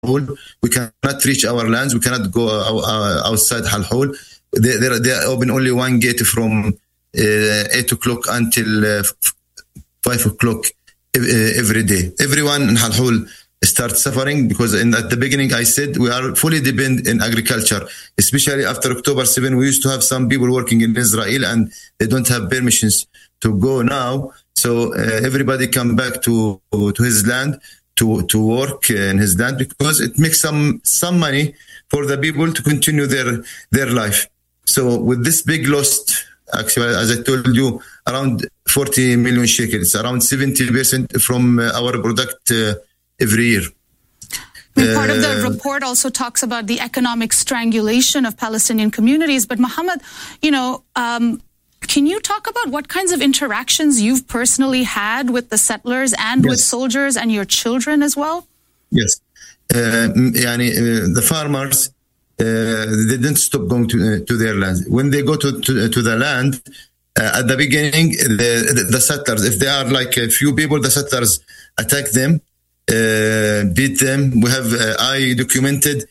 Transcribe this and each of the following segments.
Hul. We cannot reach our lands. We cannot go outside Al Hul. They open only one gate from 8 o'clock until 5 o'clock every day. Everyone in Al Hul start suffering because at the beginning I said we are fully dependent in agriculture, especially after October 7. We used to have some people working in Israel and they don't have permissions to go now. So everybody come back to his land to work in his land because it makes some money for the people to continue their life. So with this big loss, actually, as I told you, around 40 million shekels, around 70% from our product every year. Part of the report also talks about the economic strangulation of Palestinian communities. But Mohammed, can you talk about what kinds of interactions you've personally had with the settlers and with soldiers and your children as well? Yes. The farmers, they didn't stop going to their lands. When they go to the land, at the beginning, the settlers, if they are like a few people, the settlers attack them, beat them. We have, I documented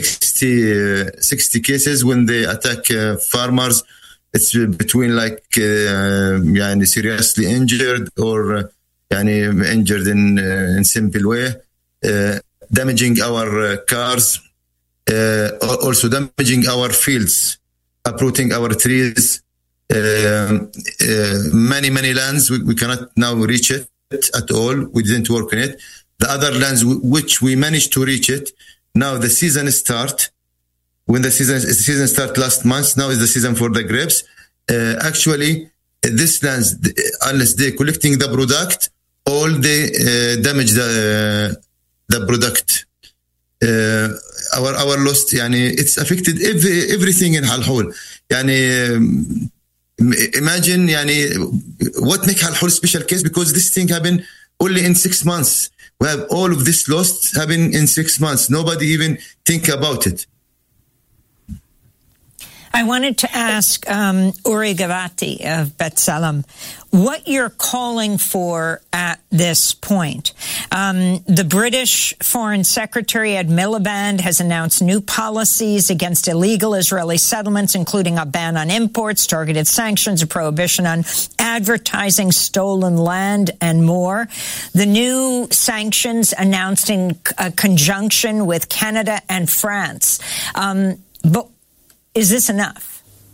60 cases when they attack farmers. It's between seriously injured or injured in simple way, damaging our cars, also damaging our fields, uprooting our trees. Many lands we cannot now reach it at all. We didn't work on it. The other lands which we managed to reach it, now the season start. When the season start last month, now is the season for the grapes. Actually, this lands, unless they collecting the product, all they damage the product. Our loss, it's affected everything in Al Hul. Imagine, what make Al Hul special case, because this thing happened only in 6 months. We have all of this lost happen in 6 months. Nobody even think about it. I wanted to ask Uri Gavati of B'Tselem what you're calling for at this point. The British Foreign Secretary Ed Miliband has announced new policies against illegal Israeli settlements, including a ban on imports, targeted sanctions, a prohibition on advertising stolen land, and more. The new sanctions announced in conjunction with Canada and France. But is this enough?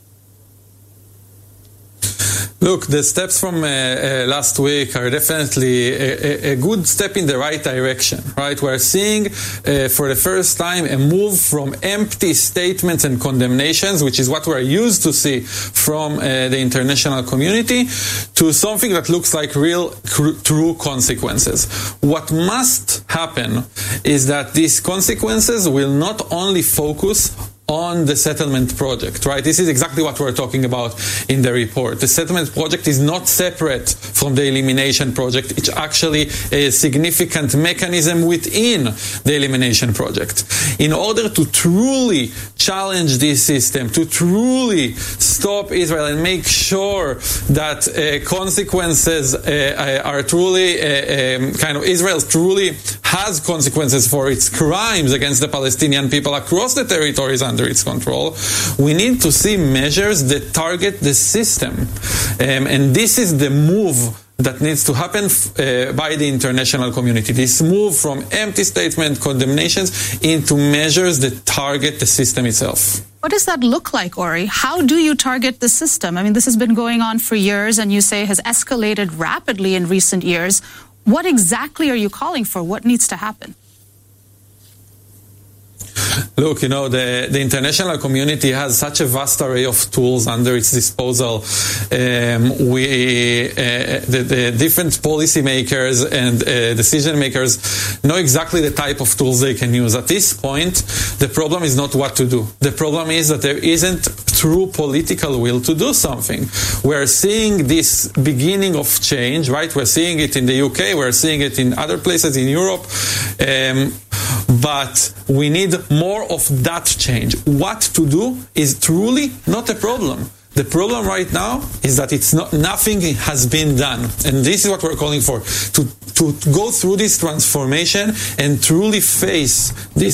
Look, the steps from last week are definitely a good step in the right direction, right? We're seeing for the first time a move from empty statements and condemnations, which is what we're used to see from the international community, to something that looks like real, true consequences. What must happen is that these consequences will not only focus on the settlement project, right? This is exactly what we're talking about in the report. The settlement project is not separate from the elimination project. It's actually a significant mechanism within the elimination project. In order to truly challenge this system, to truly stop Israel and make sure that consequences are truly Israel truly has consequences for its crimes against the Palestinian people across the territories under its control, we need to see measures that target the system. And this is the move that needs to happen by the international community. This move from empty statement condemnations into measures that target the system itself. What does that look like, Uri? How do you target the system? I mean, this has been going on for years and you say has escalated rapidly in recent years. What exactly are you calling for? What needs to happen? Look, the international community has such a vast array of tools under its disposal. The different policymakers and decision makers know exactly the type of tools they can use. At this point, the problem is not what to do. The problem is that there isn't true political will to do something. We're seeing this beginning of change, right? We're seeing it in the UK, we're seeing it in other places in Europe. But we need more of that change. What to do is truly not a problem. The problem right now is that nothing has been done. And this is what we're calling for, to go through this transformation and truly face this